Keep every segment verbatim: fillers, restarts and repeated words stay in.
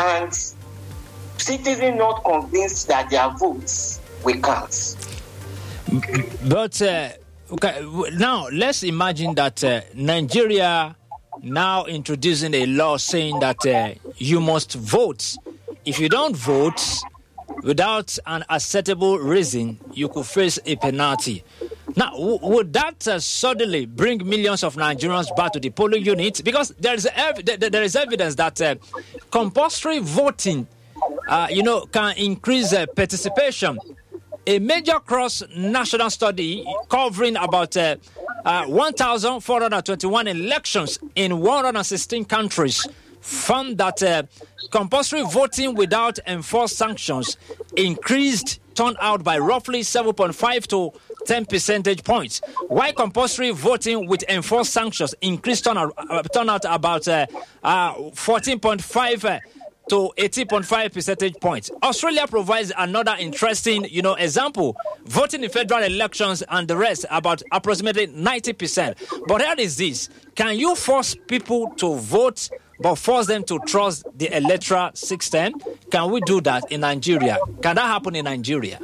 and citizens not convinced that their votes will count. But uh, okay, now let's imagine that uh, Nigeria now introducing a law saying that uh, you must vote. If you don't vote without an acceptable reason, you could face a penalty. Now, w- would that uh, suddenly bring millions of Nigerians back to the polling unit? Because there is ev- there is evidence that uh, compulsory voting, uh, you know, can increase uh, participation. A major cross-national study covering about uh, uh, one thousand four hundred twenty-one elections in one hundred sixteen countries found that uh, compulsory voting without enforced sanctions increased turnout by roughly seven point five to ten percentage points, while compulsory voting with enforced sanctions increased turnout, uh, turnout about uh, uh, fourteen point five uh, to eighteen point five percentage points. Australia provides another interesting, you know, example. Voting in federal elections and the rest, about approximately ninety percent. But here is this. Can you force people to vote but force them to trust the electoral system? Can we do that in Nigeria? Can that happen in Nigeria?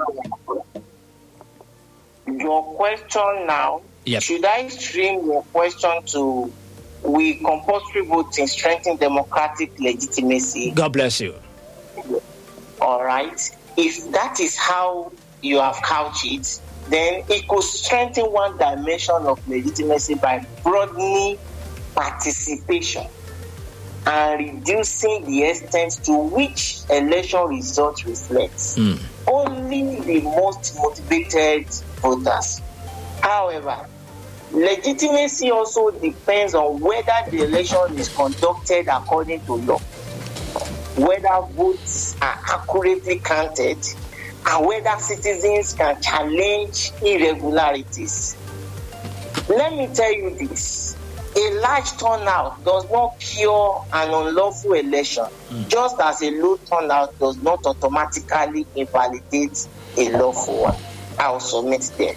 Your question now, yep. Should I stream your question to will compulsory voting strengthen democratic legitimacy? God bless you. All right. If that is how you have couched it, then it could strengthen one dimension of legitimacy by broadening participation and reducing the extent to which election results reflects mm. only the most motivated voters. However, legitimacy also depends on whether the election is conducted according to law, whether votes are accurately counted, and whether citizens can challenge irregularities. Let me tell you this. A large turnout does not cure an unlawful election, mm. just as a low turnout does not automatically invalidate a lawful one. I will submit there.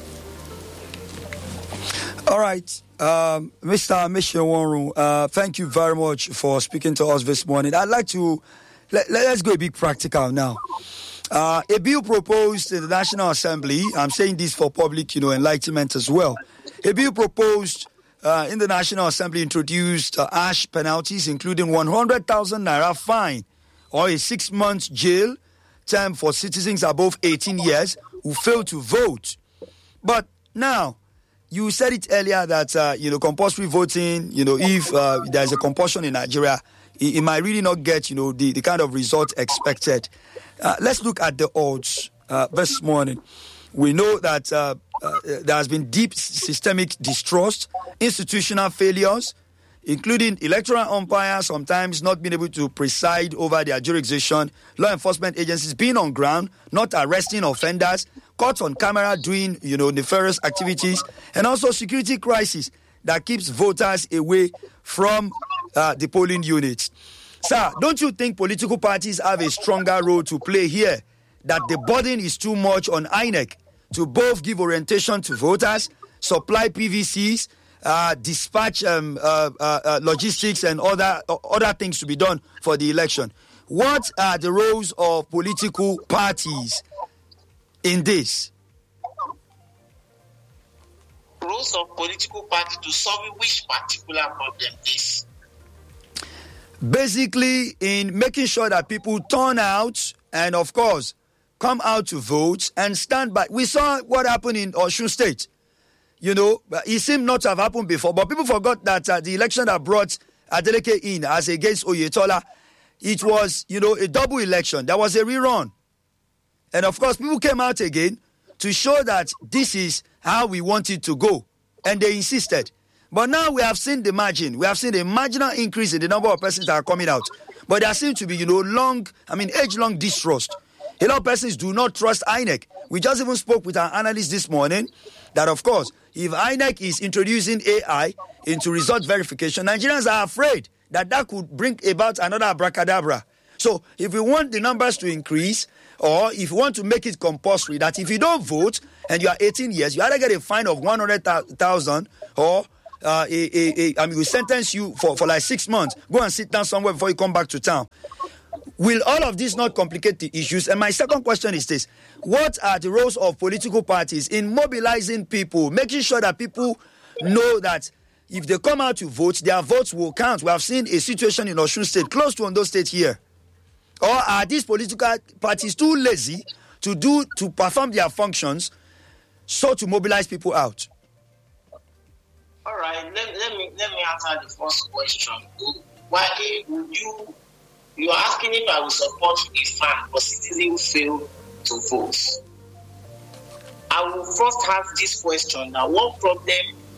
All right, um, Mister Meshewanru, uh thank you very much for speaking to us this morning. I'd like to, let, let's go a bit practical now. Uh, a bill proposed in the National Assembly, I'm saying this for public, you know, enlightenment as well. A bill proposed uh, in the National Assembly introduced uh, harsh penalties, including one hundred thousand naira fine or a six-month jail term for citizens above eighteen years who fail to vote. But now, you said it earlier that, uh, you know, compulsory voting, you know, if uh, there's a compulsion in Nigeria, it, it might really not get, you know, the, the kind of result expected. Uh, let's look at the odds uh, this morning. We know that uh, uh, there has been deep systemic distrust, institutional failures, including electoral umpires sometimes not being able to preside over their jurisdiction, law enforcement agencies being on ground, not arresting offenders, caught on camera doing, you know, nefarious activities, and also security crisis that keeps voters away from uh, the polling units. Sir, don't you think political parties have a stronger role to play here? That the burden is too much on I N E C to both give orientation to voters, supply P V Cs, uh, dispatch um, uh, uh, uh, logistics and other, uh, other things to be done for the election. What are the roles of political parties in this? Roles of political parties to solve which particular problem is? Basically, in making sure that people turn out and, of course, come out to vote and stand by. We saw what happened in Osun State. You know, it seemed not to have happened before, but people forgot that uh, the election that brought Adeleke in as against Oyetola, it was, you know, a double election. There was a rerun. And, of course, people came out again to show that this is how we want it to go. And they insisted. But now we have seen the margin. We have seen a marginal increase in the number of persons that are coming out. But there seems to be, you know, long, I mean, age-long distrust. A lot of persons do not trust I N E C. We just even spoke with our analyst this morning that, of course, if I N E C is introducing A I into result verification, Nigerians are afraid that that could bring about another abracadabra. So if we want the numbers to increase, or if you want to make it compulsory, that if you don't vote and you are eighteen years, you either get a fine of one hundred thousand or uh, a, a, a, I mean, we sentence you for, for like six months. Go and sit down somewhere before you come back to town. Will all of this not complicate the issues? And my second question is this. What are the roles of political parties in mobilizing people, making sure that people know that if they come out to vote, their votes will count? We have seen a situation in Osun State, close to Ondo State here. Or are these political parties too lazy to do to perform their functions, so to mobilize people out? All right, let, let me let me answer the first question. Why would you you are asking if I will support a fan or citizen who fail to vote? I will first ask this question: that what problem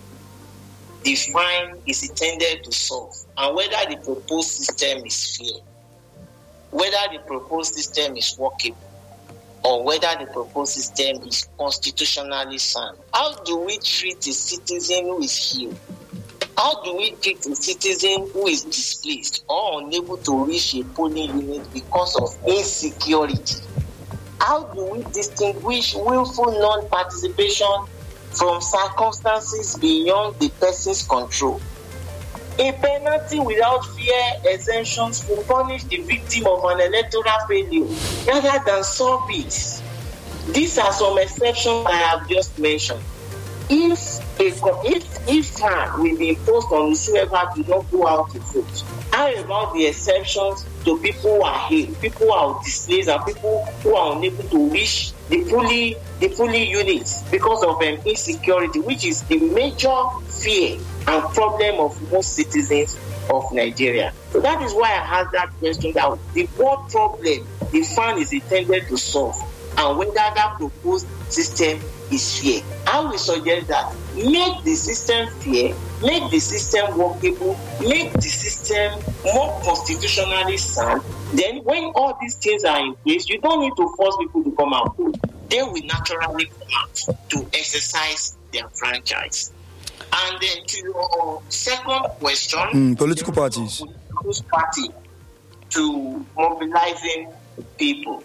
the fine is intended to solve, and whether the proposed system is fair, whether the proposed system is workable, or whether the proposed system is constitutionally sound. How do we treat a citizen who is here? How do we treat a citizen who is displaced or unable to reach a polling unit because of insecurity? How do we distinguish willful non-participation from circumstances beyond the person's control? A penalty without fair exemptions will punish the victim of an electoral failure rather than solve it. These are some exceptions I have just mentioned. If a if if harm will be imposed on whoever do not go out to vote, how about the exceptions to people who are here, people who are displaced, and people who are unable to reach the fully the fully units because of um, insecurity, which is the major fear and problem of most citizens of Nigeria? So that is why I asked that question, that the what problem the fund is intended to solve, and whether that proposed system is fair. I will suggest that make the system fair, make the system workable, make the system more constitutionally sound. Then when all these things are in place, you don't need to force people to come out. They will naturally come out to exercise their franchise. And then to your second question, mm, political parties. Political party to mobilizing people.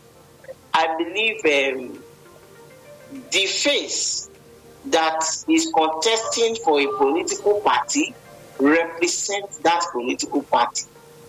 I believe um, the face that is contesting for a political party represents that political party.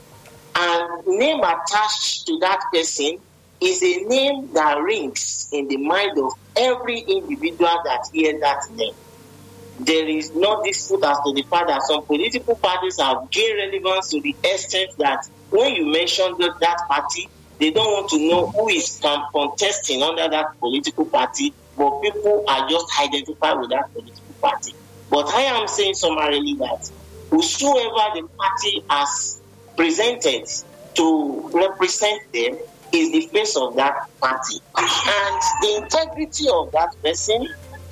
And name attached to that person is a name that rings in the mind of every individual that hears that name. There is no dispute as to the fact that some political parties have gained relevance to the extent that when you mention that, that party, they don't want to know who is contesting under that political party, but people are just identified with that political party. But I am saying summarily that whosoever the party has presented to represent them is the face of that party. And the integrity of that person,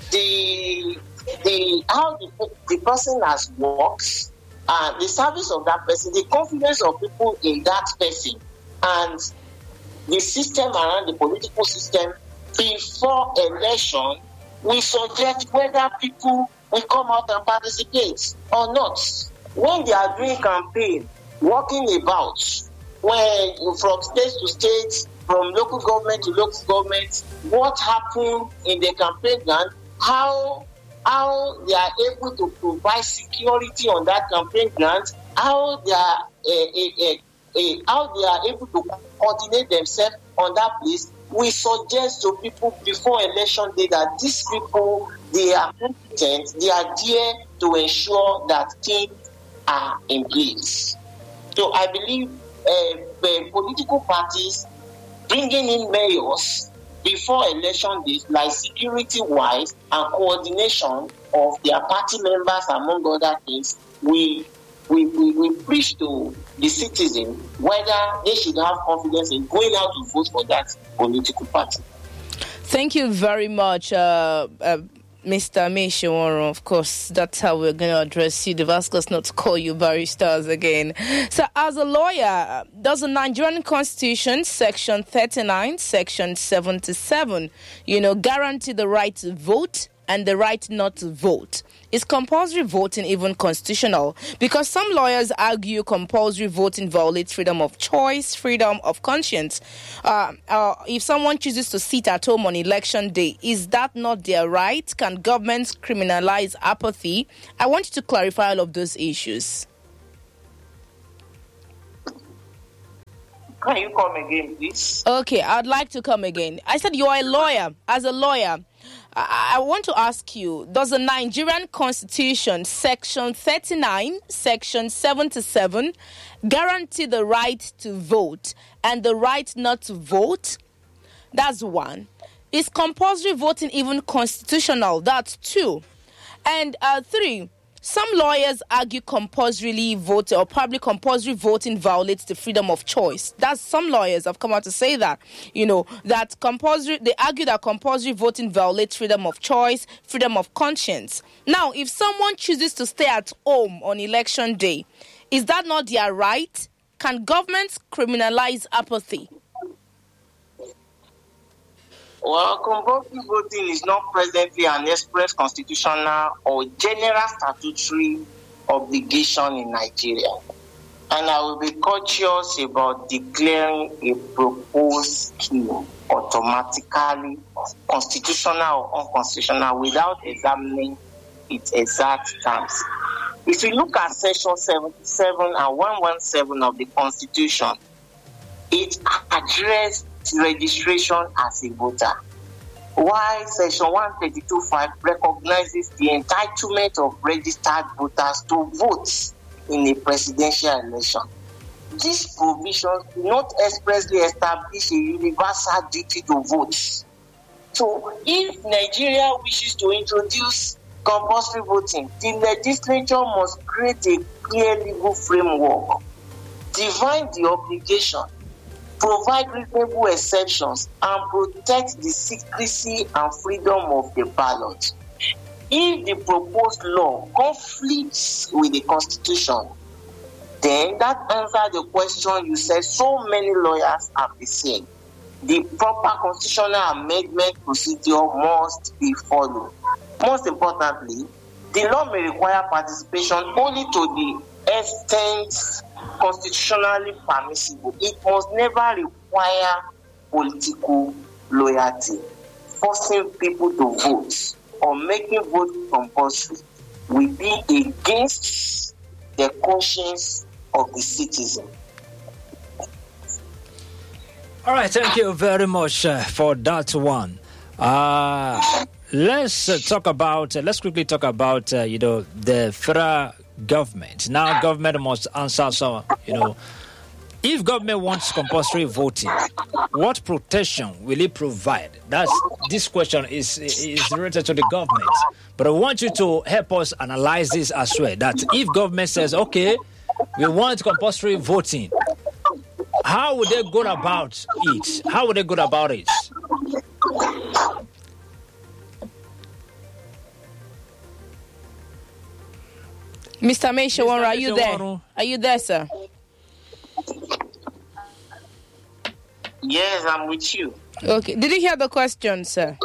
the the how the, the person has worked, uh, the service of that person, the confidence of people in that person, and the system around the political system before election will suggest whether people will come out and participate or not. When they are doing campaign, walking about, when from state to state, from local government to local government, what happened in the campaign ground, how how they are able to provide security on that campaign ground, how they are uh, uh, uh, how they are able to coordinate themselves on that place, we suggest to people before election day that these people, they are competent, they are there to ensure that things are in place. So I believe uh, the political parties bringing in mayors before election days, like security-wise and coordination of their party members, among other things, we We, we, we preach to the citizen whether they should have confidence in going out to vote for that political party. Thank you very much, uh, uh, Mister Meshawaru. Of course, that's how we're going to address you. The Vascos not to call you barristers again. So, as a lawyer, does the Nigerian Constitution, Section thirty-nine, Section seventy-seven, you know, guarantee the right to vote and the right not to vote. Is compulsory voting even constitutional? Because some lawyers argue compulsory voting violates freedom of choice, freedom of conscience. Uh, uh, if someone chooses to sit at home on election day, is that not their right? Can governments criminalize apathy? I want you to clarify all of those issues. Can you come again, please? Okay, I'd like to come again. I said you are a lawyer. As a lawyer, I, I want to ask you, does the Nigerian Constitution, Section thirty-nine, Section seventy-seven, guarantee the right to vote and the right not to vote? That's one. Is compulsory voting even constitutional? That's two. And uh, three, some lawyers argue compulsory voting or probably compulsory voting violates the freedom of choice. That's some lawyers have come out to say that, you know, that compulsory, they argue that compulsory voting violates freedom of choice, freedom of conscience. Now, if someone chooses to stay at home on election day, is that not their right? Can governments criminalize apathy? Well, compulsory voting is not presently an express constitutional or general statutory obligation in Nigeria. And I will be cautious about declaring a proposed scheme automatically constitutional or unconstitutional without examining its exact terms. If you look at Section seventy-seven and one seventeen of the Constitution, it addressed registration as a voter, while Section one thirty-two point five recognizes the entitlement of registered voters to vote in a presidential election. These provisions do not expressly establish a universal duty to vote. So, if Nigeria wishes to introduce compulsory voting, the legislature must create a clear legal framework, define the obligation, provide reasonable exceptions, and protect the secrecy and freedom of the ballot. If the proposed law conflicts with the Constitution, then that answers the question you said so many lawyers have been saying. The proper constitutional amendment procedure must be followed. Most importantly, the law may require participation only to the extent constitutionally permissible. It must never require political loyalty. Forcing people to vote or making vote compulsory will be against the conscience of the citizen. All right, thank you very much uh, for that one. Uh, let's uh, talk about, uh, let's quickly talk about, uh, you know, the federal government. Now, government must answer some, you know, if government wants compulsory voting, what protection will it provide? That's, this question is, is related to the government. But I want you to help us analyze this as well, that if government says, okay, we want compulsory voting, how would they go about it? How would they go about it? Mister Meshawara, are you there? Are you there, sir? Yes, I'm with you. Okay. Did you hear the question, sir?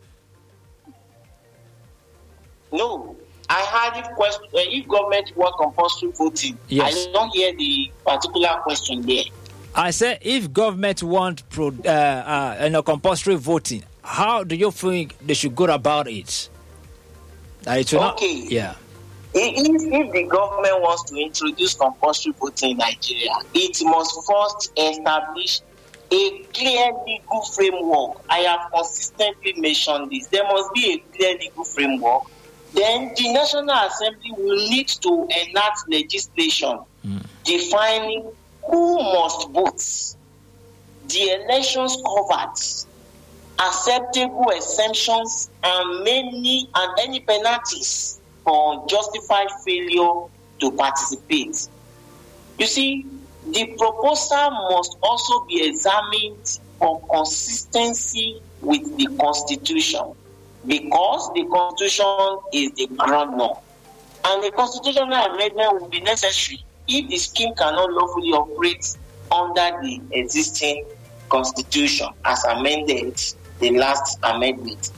No. I had if question uh, if government want compulsory voting. Yes. I don't hear the particular question there. I said if government want pro, uh, uh, you know, compulsory voting, how do you think they should go about it? Uh, it will okay. Not, yeah. If, if the government wants to introduce compulsory voting in Nigeria, it must first establish a clear legal framework. I have consistently mentioned this. There must be a clear legal framework. Then the National Assembly will need to enact legislation mm. defining who must vote, the elections covered, acceptable exemptions, and many and any penalties for justified failure to participate. You see, the proposal must also be examined for consistency with the Constitution, because the Constitution is the ground law, and the constitutional amendment will be necessary if the scheme cannot lawfully operate under the existing Constitution as amended the last amendment.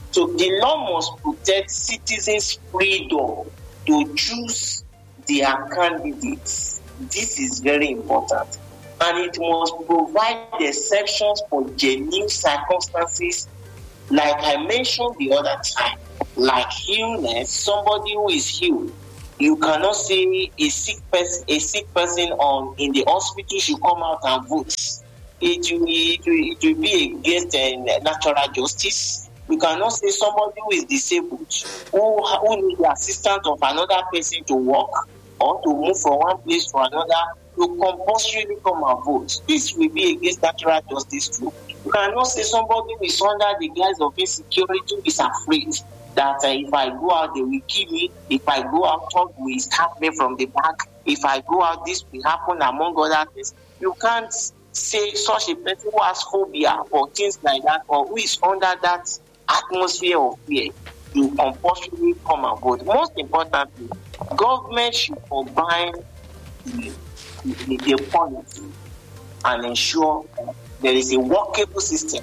So the law must protect citizens' freedom to choose their candidates. This is very important. And it must provide exceptions for genuine circumstances, like I mentioned the other time, like illness, somebody who is healed. You cannot say a sick person, a sick person on in the hospital should come out and vote. It will, it will, it will be against uh, natural justice. You cannot say somebody who is disabled, who, who needs the assistance of another person to walk or to move from one place to another, to compulsorily come and vote. This will be against natural justice too. You cannot say somebody who is under the guise of insecurity is afraid that uh, if I go out, they will kill me. If I go out, talk will stab me from the back. If I go out, this will happen, among other things. You can't say such a person who has phobia or things like that, or who is under that atmosphere of fear, to compulsorily come and vote. Most importantly, government should combine the, the, the policy and ensure there is a workable system.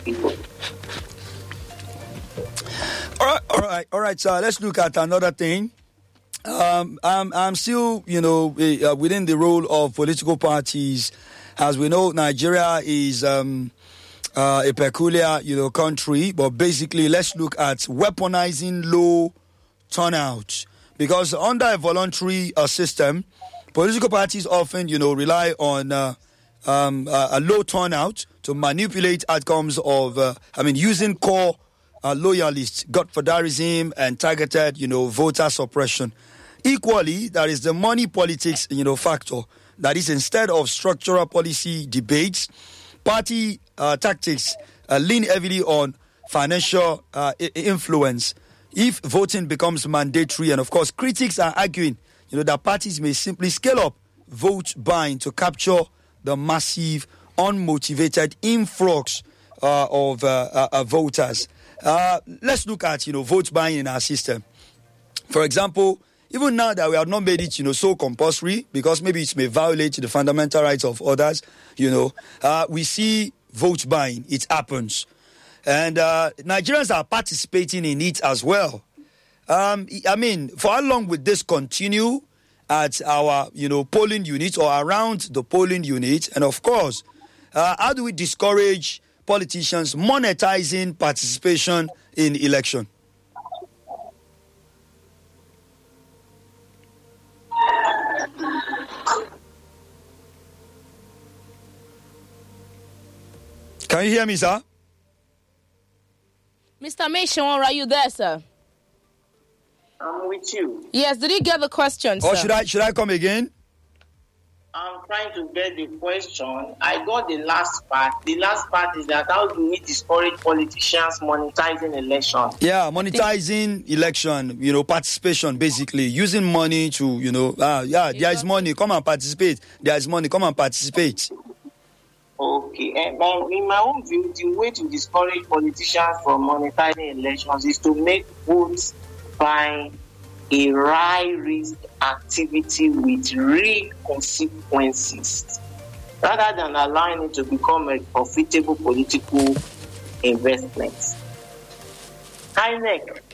All right, all right, all right, sir. Let's look at another thing. Um, I'm, I'm still, you know, uh, within the role of political parties. As we know, Nigeria is um, uh, a peculiar, you know, country. But basically, let's look at weaponizing low turnout. Because under a voluntary uh, system, political parties often, you know, rely on uh, um, uh, a low turnout to manipulate outcomes of, uh, I mean, using core uh, loyalists, godfatherism, and targeted, you know, voter suppression. Equally, there is the money politics, you know, factor. That is, instead of structural policy debates, party uh, tactics uh, lean heavily on financial uh, I- influence. If voting becomes mandatory, and of course, critics are arguing, you know, that parties may simply scale up vote buying to capture the massive, unmotivated influx uh, of uh, uh, uh, voters. Uh, let's look at, you know, vote buying in our system. For example, even now that we have not made it, you know, so compulsory, because maybe it may violate the fundamental rights of others, you know, uh, we see vote buying. It happens. And uh, Nigerians are participating in it as well. Um, I mean, for how long would this continue at our, you know, polling units or around the polling unit? And of course, uh, how do we discourage politicians monetizing participation in election? Can you hear me, sir? Mister Meshawar, are you there, sir? I'm with you. Yes, did you get the question, Or sir? should I should I come again? I'm trying to get the question. I got the last part. The last part is that how do we discourage politicians monetizing elections? Yeah, monetizing election, you know, participation, basically using money to, you know, ah, yeah, there is money, come and participate. There is money, come and participate. Okay, and uh, in my own view, the way to discourage politicians from monetizing elections is to make votes buying a high-risk activity with real consequences, rather than allowing it to become a profitable political investment. I N E C,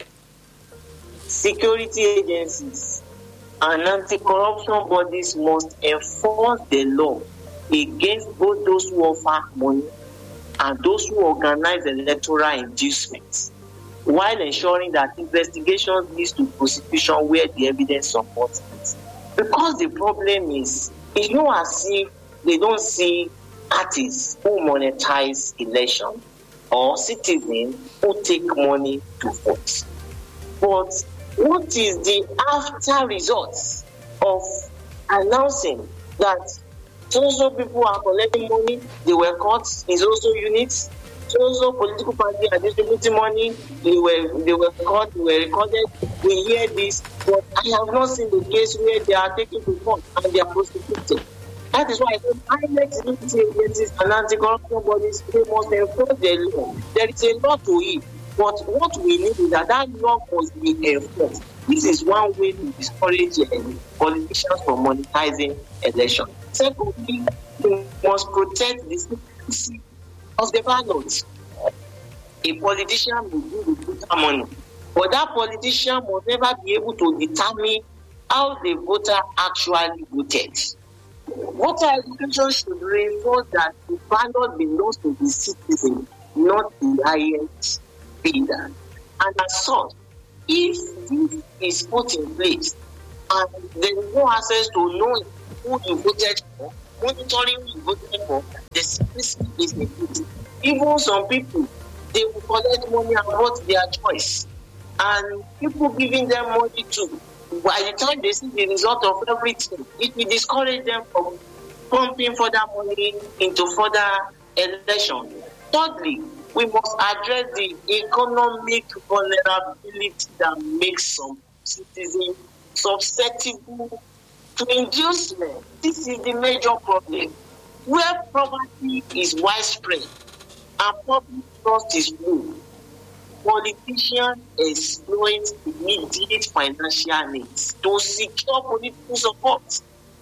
security agencies, and anti-corruption bodies must enforce the law against both those who offer money and those who organize electoral inducements, while ensuring that investigations lead to prosecution where the evidence supports it. Because the problem is, it's not as if they don't see artists who monetize election or citizens who take money to vote. But what is the after results of announcing that so-so people are collecting money, they were caught in so-so units, so-so political parties are distributing money, they were they were caught, they were recorded, we hear this, but I have not seen the case where they are taken to court and they are prosecuted. That is why I said I N E C security agencies and anti-corruption bodies, they must enforce the law. There is a lot to it, but what we need is that that law must be enforced. This is one way to discourage uh, politicians from monetizing elections. Secondly, we must protect the secrecy of the ballot. A politician will do the voter money, but that politician must never be able to determine how the voter actually voted. Voter education should reinforce that the ballot belongs to the citizen, not the highest bidder. And as such, if this is put in place and there is no access to knowing who you voted for, monitoring who you voted for, the service is increased. Even some people, they will collect money and vote their choice. And people giving them money too, by the time they see the result of everything, it will discourage them from pumping further money into further election. Thirdly, we must address the economic vulnerability that makes some citizens susceptible to inducement. This is the major problem. Where poverty is widespread and public trust is low, politicians exploit immediate financial needs to secure political support.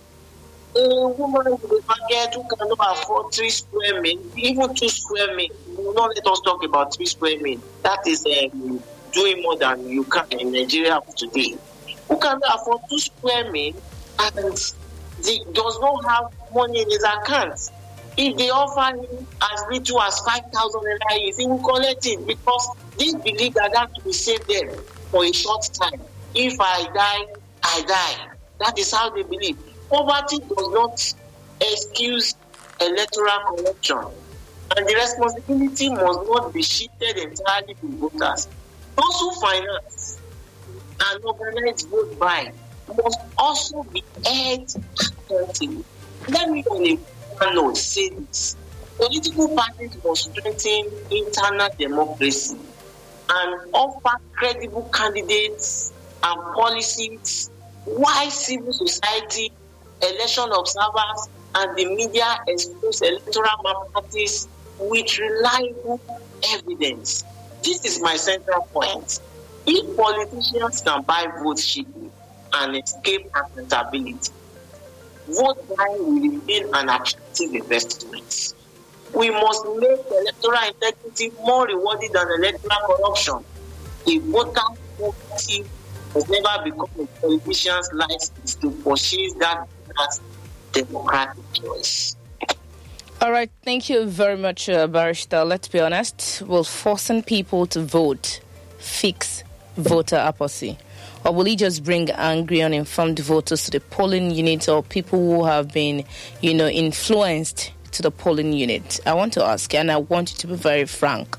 A woman with a baguette who cannot afford three square men, even two square men, not let us talk about three square men. That is um, doing more than you can in Nigeria today. Who cannot afford two square men and the, does not have money in his account. If they offer him as little as five thousand naira, he will collect it because they believe that that will save them for a short time. If I die, I die. That is how they believe. Poverty does not excuse electoral corruption, and the responsibility must not be shifted entirely to voters. Those who finance and organize vote buying must also be held accountable. Let me on a note say this: political parties must strengthen internal democracy and offer credible candidates and policies, while civil society, election observers, and the media expose electoral malpractice with reliable evidence. This is my central point. If politicians can buy votes cheaply and escape accountability, vote buying will remain an attractive investment. We must make electoral integrity more rewarding than electoral corruption. A voter poverty has never become a politician's license to purchase that as democratic choice. All right, thank you very much, uh, Barrister. Let's be honest, will forcing people to vote fix voter apathy? Or will it just bring angry, uninformed voters to the polling unit, or people who have been, you know, influenced to the polling unit? I want to ask, and I want you to be very frank.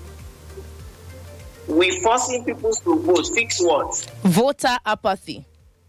We forcing people to vote fix what? Voter apathy.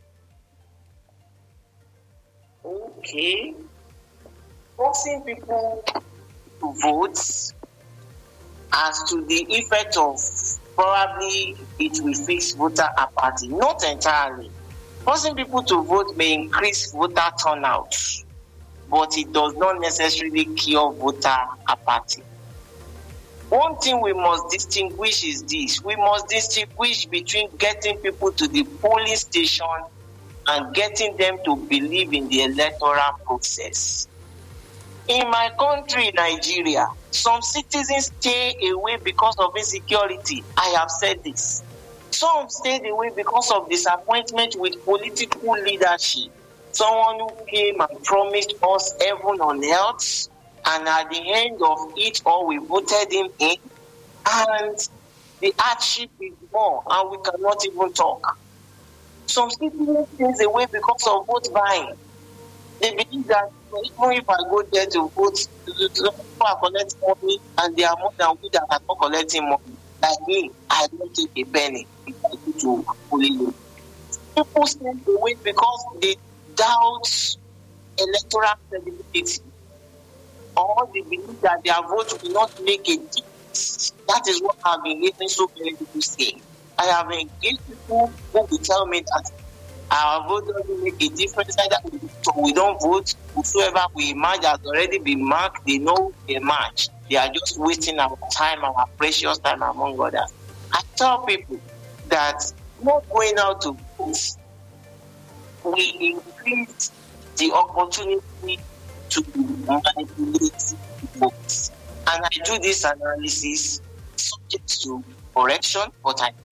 Okay. Forcing people to vote as to the effect of probably it will fix voter apathy. Not entirely. Forcing people to vote may increase voter turnout, but it does not necessarily cure voter apathy. One thing we must distinguish is this. We must distinguish between getting people to the polling station and getting them to believe in the electoral process. In my country, Nigeria, some citizens stay away because of insecurity. I have said this. Some stayed away because of disappointment with political leadership. Someone who came and promised us heaven on earth, and at the end of it all, we voted him in, and the hardship is more, and we cannot even talk. Some citizens stay away because of vote buying. They believe that even if I go there to vote, people are collecting money and they are more than we that are not collecting money. Like me, I don't take a penny if I go to polling unit. People stay away because they doubt electoral credibility, or they believe that their vote will not make a difference. That is what I've been hearing so many people say. I have engaged people who will tell me that our vote doesn't make a difference, either we, we don't vote. Whosoever we match has already been marked. They know they match. They are just wasting our time, our precious time, among others. I tell people that not going out to vote we increase the opportunity to manipulate votes. And I do this analysis subject to correction, but I